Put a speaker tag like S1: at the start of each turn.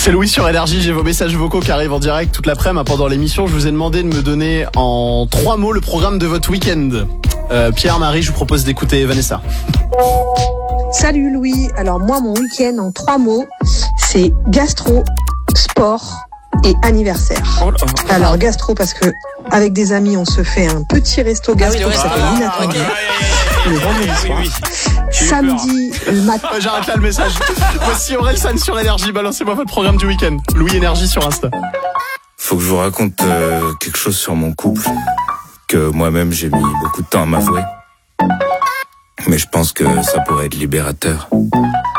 S1: C'est Louis sur Énergie, j'ai vos messages vocaux qui arrivent en direct toute l'après-midi. Pendant l'émission, je vous ai demandé de me donner en 3 mots le programme de votre week-end. Pierre, Marie, je vous propose d'écouter Vanessa.
S2: Salut Louis, alors moi mon week-end en 3 mots, c'est gastro, sport et anniversaire. Alors gastro parce que avec des amis on se fait un petit resto gastro qui s'appelle l'inattendu le vendredi soir. Samedi le matin.
S1: J'arrête là le message. Voici Orelsan sur Énergie, balancez-moi votre programme du week-end. Louis Énergie sur Insta.
S3: Faut que je vous raconte quelque chose sur mon couple que moi-même j'ai mis beaucoup de temps à m'avouer. Mais je pense que ça pourrait être libérateur.